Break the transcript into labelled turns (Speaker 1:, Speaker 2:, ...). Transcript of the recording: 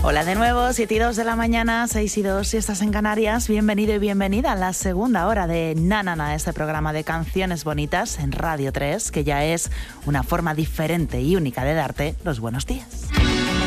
Speaker 1: Hola de nuevo, 7 y 2 de la mañana, 6 y 2 si estás en Canarias. Bienvenido y bienvenida a la segunda hora de Na Na Na, este programa de canciones bonitas en Radio 3, que ya es una forma diferente y única de darte los buenos días.